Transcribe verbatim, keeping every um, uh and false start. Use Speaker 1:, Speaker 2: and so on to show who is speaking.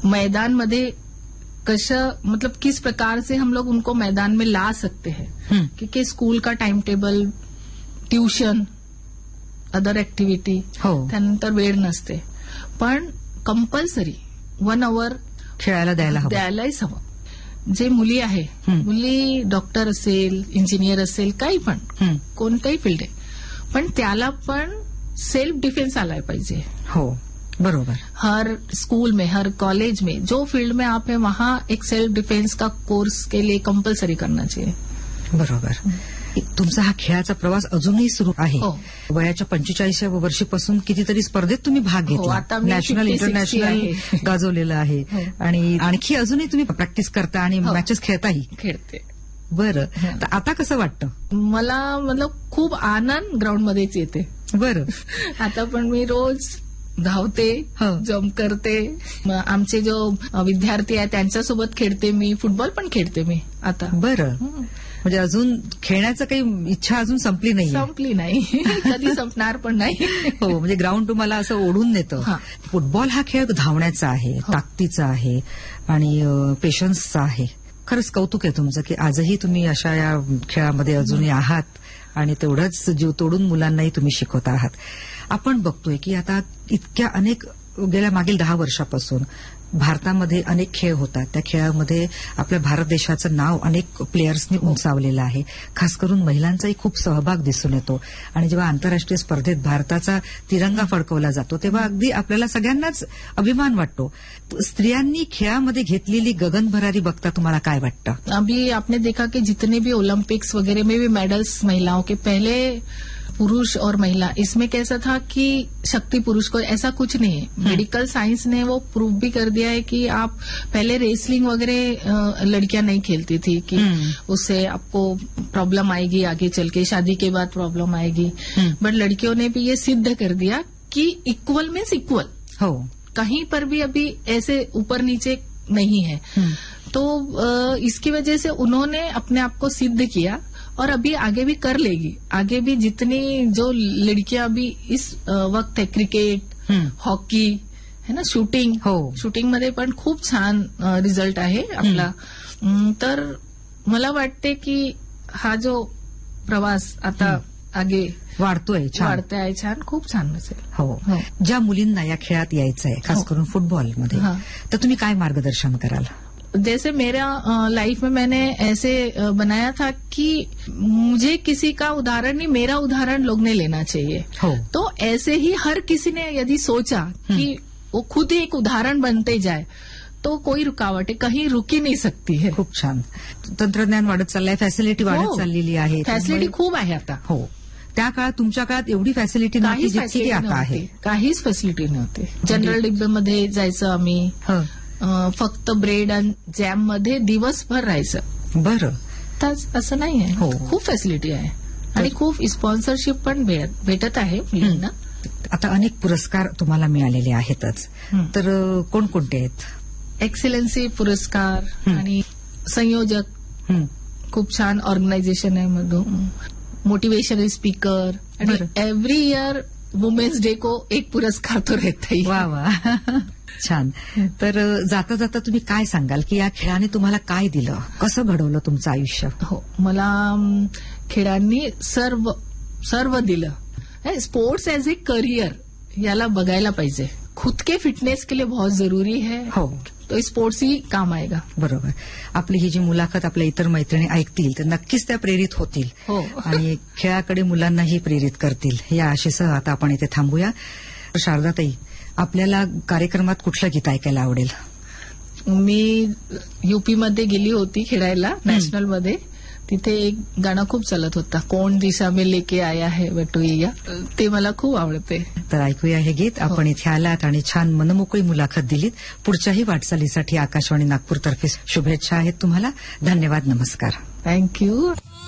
Speaker 1: मैदान में कश मतलब किस प्रकार से हम लोग उनको मैदान में ला सकते हैं, क्योंकि स्कूल का time table, tuition, other activity त्यानंतर वेळ नसते, पण कंपल्सरी वन आवर
Speaker 2: खेळायला द्यायला हवं,
Speaker 1: द्यायलाच हवं. जे मुली आहे, मुली डॉक्टर असेल, इंजिनियर असेल, काही पण कोणताही फील्ड आहे, पण त्याला पण सेल्फ डिफेन्स आलाय पाहिजे.
Speaker 2: हो बरोबर.
Speaker 1: हर स्कूल में, हर कॉलेज में, जो फील्ड में आप है वहां एक सेल्फ डिफेन्स का कोर्स के लिए कंपल्सरी करना चाहिए.
Speaker 2: बरोबर. तुमचा हा खेळाचा प्रवास अजूनही सुरू आहे. वयाच्या पंचेचाळीसाव्या वर्षीपासून कितीतरी स्पर्धेत तुम्ही भाग घेतला, नॅशनल इंटरनॅशनल गाजवलेलं आहे, आणि आणखी अजूनही तुम्ही प्रॅक्टिस करता आणि मॅचेस खेळताही.
Speaker 1: खेळते.
Speaker 2: बरं, तर आता कसं वाटतं?
Speaker 1: मला मतलब खूप आनंद ग्राउंडमध्येच येते.
Speaker 2: बरं.
Speaker 1: आता पण मी रोज धावते, जम्प करते. आमचे जो विद्यार्थी आहेत त्यांच्यासोबत खेळते मी, फुटबॉल पण खेळते मी आता.
Speaker 2: बरं, म्हणजे अजून खेळण्याचं काही इच्छा अजून संपली नाही?
Speaker 1: संपली नाही, कधी संपणार पण नाही.
Speaker 2: हो, म्हणजे ग्राउंड तुम्हाला असं ओढून नेतं. फुटबॉल हा खेळ धावण्याचा आहे, ताकदीचा आहे आणि पेशन्सचा आहे. खरंच कौतुक आहे तुमचं की आजही तुम्ही अशा या खेळामध्ये अजूनही आहात आणि तेवढंच जीव तोडून मुलांनाही तुम्ही शिकवत आहात. आपण बघतोय की आता इतक्या अनेक गेल्या मागील दहा वर्षापासून भारतामध्ये अनेक खेळ होतात. त्या खेळामध्ये आपल्या भारत देशाचं नाव अनेक प्लेयर्सनी उंचावलेलं आहे. खास करून महिलांचाही खूप सहभाग दिसून येतो आणि जेव्हा आंतरराष्ट्रीय स्पर्धेत भारताचा तिरंगा फडकवला जातो तेव्हा अगदी आपल्याला सगळ्यांनाच अभिमान वाटतो. स्त्रियांनी खेळामध्ये घेतलेली गगनभरारी बघता तुम्हाला काय वाटतं?
Speaker 1: अभी आपने देखा कि जितने भी ओलंपिक्स वगैरह में भी मेडल्स महिलाओं के, पहले पुरुष और महिला, इसमें कैसा था कि शक्ति पुरुष को, ऐसा कुछ नहीं है. मेडिकल साइंस ने वो प्रूव भी कर दिया है कि आप पहले रेसलिंग वगैरह लड़कियां नहीं खेलती थी कि उससे आपको प्रॉब्लम आएगी, आगे चल के शादी के बाद प्रॉब्लम आएगी. बट लड़कियों ने भी ये सिद्ध कर दिया कि इक्वल मीन्स इक्वल.
Speaker 2: हो,
Speaker 1: कहीं पर भी अभी ऐसे ऊपर नीचे नहीं है. तो इसकी वजह से उन्होंने अपने आप को सिद्ध किया और अभी आगे भी कर लेगी. आगे भी जितनी जो लड़कियां अभी इस वक्त है, क्रिकेट, हॉकी है ना, शूटिंग, हो, शूटिंग मध्ये पण खूप छान रिझल्ट आहे आपला. तर मला वाटते की हा जो प्रवास आता आगे
Speaker 2: वाढतोय,
Speaker 1: वाढते आहे, छान, खूप छान असेल.
Speaker 2: हो. ज्या मुलींना या खेळात यायचंय, खास करून फुटबॉलमध्ये, तर तुम्ही काय मार्गदर्शन कराल?
Speaker 1: जैसे मेरा लाइफ में मैंने ऐसे बनाया था कि मुझे किसी का उदाहरण नहीं, मेरा उदाहरण लोग ने लेना चाहिए.
Speaker 2: हो.
Speaker 1: तो ऐसे ही हर किसी ने यदि सोचा कि वो खुद एक उदाहरण बनते जाए तो कोई रुकावट कहीं रुकी नहीं सकती है.
Speaker 2: खूप छान. तंत्रज्ञान वाढत चाललंय, फॅसिलिटी वाढत चाललेली आहे,
Speaker 1: फॅसिलिटी खूप आहे आता.
Speaker 2: हो, त्या काळात तुमच्या काळात एवढी फॅसिलिटी नव्हती जितकी आता आहे.
Speaker 1: काहीच फॅसिलिटी नव्हती. जनरल डिब्बेमध्ये जायचं आम्ही, फक्त ब्रेड आणि जॅम मध्ये दिवसभर राहायचं.
Speaker 2: बरं.
Speaker 1: तर असं नाही आहे. हो, खूप फॅसिलिटी आहे आणि खूप स्पॉन्सरशिप पण भेटत आहे मुलींना.
Speaker 2: आता अनेक पुरस्कार तुम्हाला मिळालेले आहेतच, तर कोणकोणते आहेत?
Speaker 1: एक्सलन्सी पुरस्कार आणि संयोजक, खूप छान ऑर्गनायझेशन आहे मधून, मोटिवेशनल स्पीकर, आणि एव्हरी इयर वुमेन्स डे को एक पुरस्कार तो रहता ही.
Speaker 2: वा वा, छान. तर जाता जाता तुम्ही काय सांगाल की या खेळाने तुम्हाला काय दिलं, कसं घडवलं तुमचं आयुष्य?
Speaker 1: हो, मला खेळांनी सर्व सर्व दिलं. स्पोर्ट्स एज ए करियर याला बघायला पाहिजे. खुद के फिटनेस के लिए बहुत जरूरी है.
Speaker 2: हो,
Speaker 1: तो स्पोर्ट्स ही काम आएगा.
Speaker 2: बरोबर. आपली ही जी मुलाखत आपल्या इतर मैत्रिणी ऐकतील तर नक्कीच त्या प्रेरित होतील.
Speaker 1: हो, आणि
Speaker 2: खेळाकडे मुलांनाही प्रेरित करतील. या आशेसह आता आपण इथे थांबूया. शारदाताई, आपल्याला कार्यक्रमात कुठलं गीत ऐकायला आवडेल?
Speaker 1: मी युपीमध्ये गेली होती खेळायला, नॅशनलमध्ये. तिथे एक गाणं खूप चालत होता, कोण दिशा में लेके आया है बटुईया, ते मला खूप आवडते.
Speaker 2: तर ऐकूया हे गीत. आपण इथे आलात आणि छान मनमोकळी मुलाखत दिलीत. पुढच्याही वाटचालीसाठी आकाशवाणी नागपूरतर्फे शुभेच्छा आहेत तुम्हाला. धन्यवाद, नमस्कार.
Speaker 1: थँक्यू.